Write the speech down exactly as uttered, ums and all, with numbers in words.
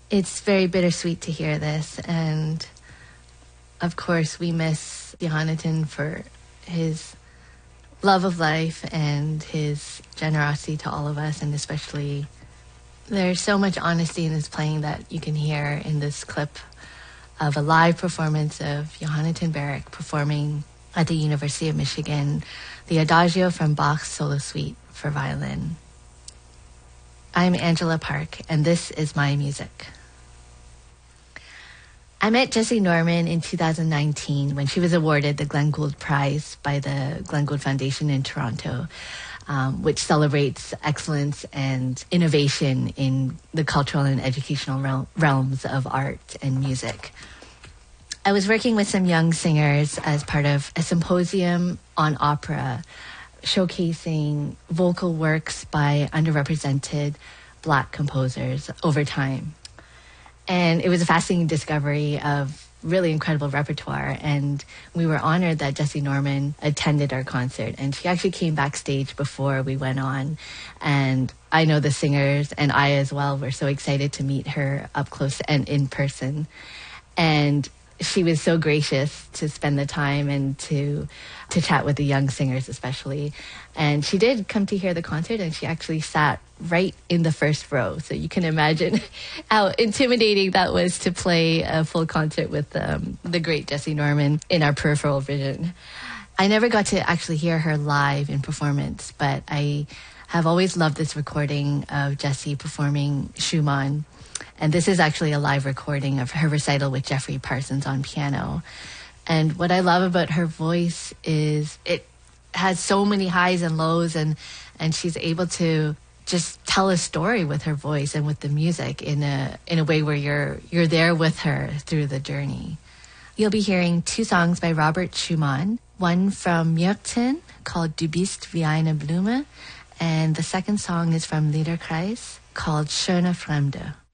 It's very bittersweet to hear this, and of course we miss Jonathan for his love of life and his generosity to all of us, and especially there's so much honesty in his playing that you can hear in this clip of a live performance of Jonathan Barrick performing at the University of Michigan the Adagio from Bach's Solo Suite for violin. I'm Angela Park, and this is my music. I met Jessye Norman in two thousand nineteen when she was awarded the Glenn Gould Prize by the Glenn Gould Foundation in Toronto, um, which celebrates excellence and innovation in the cultural and educational rel- realms of art and music. I was working with some young singers as part of a symposium on opera, showcasing vocal works by underrepresented Black composers over time. And it was a fascinating discovery of really incredible repertoire. And we were honored that Jessye Norman attended our concert. And she actually came backstage before we went on. And I know the singers, and I as well, were so excited to meet her up close and in person. And she was so gracious to spend the time and to to chat with the young singers especially. And she did come to hear the concert, and she actually sat right in the first row. So you can imagine how intimidating that was to play a full concert with um, the great Jessye Norman in our peripheral vision. I never got to actually hear her live in performance, but I have always loved this recording of Jessye performing Schumann. And this is actually a live recording of her recital with Jeffrey Parsons on piano. And what I love about her voice is it has so many highs and lows, and, and she's able to just tell a story with her voice and with the music in a in a way where you're you're there with her through the journey. You'll be hearing two songs by Robert Schumann, one from Myrten called Du bist wie eine Blume, and the second song is from Liederkreis called Schöne Fremde.